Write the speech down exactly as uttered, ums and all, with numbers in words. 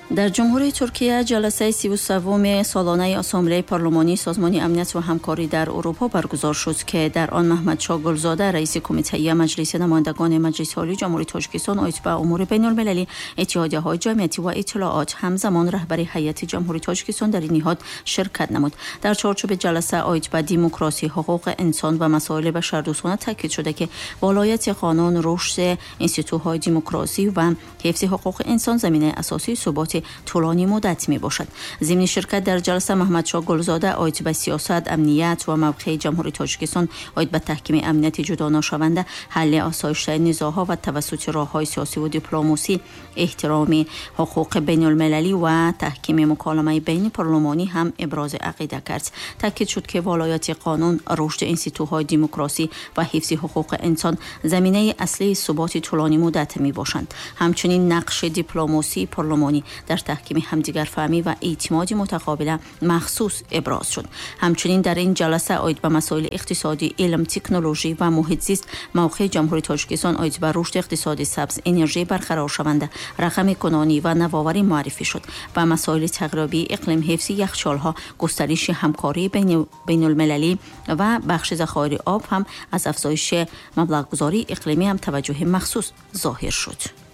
در جمهوری ترکیه جلسه سی و سوم سالانه اسامبله پارلمانی سازمان امنیت و همکاری در اروپا برگزار شد که در آن محمدشاه گلزاده رئیس کمیته مجلس نمایندگان مجلس عالی جمهوری تاجیکستان عضو به امور بین المللی، اتحادیه‌های جمعیتی و اطلاعات، همزمان رهبری هیئت جمهوری تاجیکستان در این نهاد شرکت نمود. در چارچوب جلسه عضو به دموکراسی، حقوق انسان و مسائل بشردوستانه تاکید شده که ولایت قانون، رشد انستیتوهای دموکراسی و حفظ حقوق انسان زمینه اساسی ثبات طولانی مدت می باشد. ضمن شرکت در جلسه محمدشاه گلزاده عضو به سیاست، امنیت و موقع جمهوری تاجیکستان عضو به تحکیم امنیت جدا ناشونده، حل آسایش نزاع‌ها و توسط راه‌های سیاسی و دیپلماسی، احترام حقوق بین المللی و تحکیم مکالمه بین پارلمانی هم ابراز عقیده کرد. تاکید شد که ولایت قانون، رشد انستیتوهای دموکراسی و حفظ حقوق انسان زمینه اصلی ثبات طولانی مدت می باشند. همچنین نقش دیپلماسی پارلمانی در تحکیم همدیگر فهمی و اعتماد متقابل مخصوص ابراز شد. همچنین در این جلسه عضو به مسائل اقتصادی، علم، تکنولوژی و محیط زیست، موقع جمهوری تاجیکستان عضو به رشد اقتصادی سبز، انرژی برقرار شونده، رقم کنونی و نوآوری معرفی شد و مسائل تغییرآبی، اقلیم، حفظ یخچال‌ها، گسترش همکاری بین بین المللی و بخش ذخایر آب هم از افزایش مبلغ گذاری اقلیمی هم توجه مخصوص ظاهر شد.